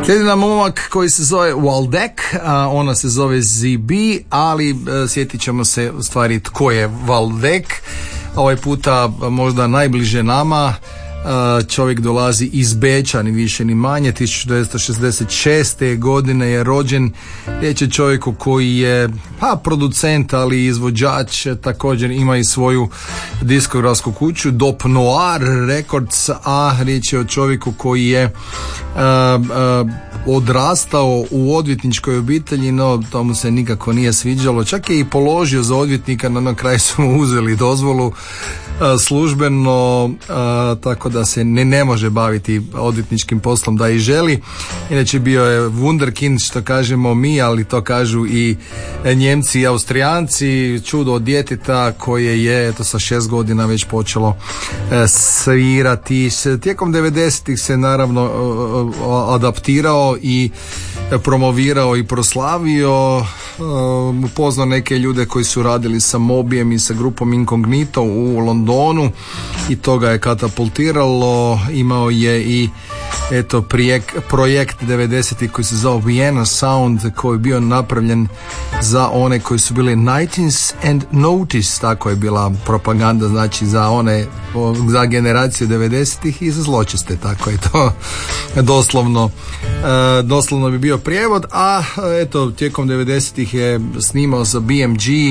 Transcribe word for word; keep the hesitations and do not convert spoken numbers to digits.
Slijedi nam momak koji se zove Waldeck, a ona se zove Z B, ali e, sjetit ćemo se u stvari tko je Waldeck. Ovaj puta možda najbliže nama. Čovjek dolazi iz Beča, ni više ni manje. tisuću devetsto šezdeset šeste. godine je rođen. Riječ je čovjeku koji je pa producent, ali i izvođač. Također ima i svoju diskografsku kuću Dop Noir Records, a riječ je o čovjeku koji je uh, uh, odrastao u odvjetničkoj obitelji, no to mu se nikako nije sviđalo. Čak je i položio za odvjetnika, no na kraju su mu uzeli dozvolu službeno, a, tako da se ne, ne može baviti odvjetničkim poslom da i želi. Inače bio je wunderkind, što kažemo mi, ali to kažu i Njemci i Austrijanci, čudo od djeteta koje je eto sa šest godina već počelo e, svirati. Tijekom devedesetih se naravno e, adaptirao i promovirao i proslavio. Uh, upoznao neke ljude koji su radili sa Mobijem i sa grupom Incognito u Londonu i to ga je katapultiralo. Imao je i eto projekt, projekt devedesetih koji se zove Vienna Sound, koji je bio napravljen za one koji su bili nineties and notice, tako je bila propaganda, znači za one, za generaciju devedesetih i za zločeste, tako je to doslovno uh, doslovno bi bio prijevod. A eto tijekom devedesetih je snimao za B M G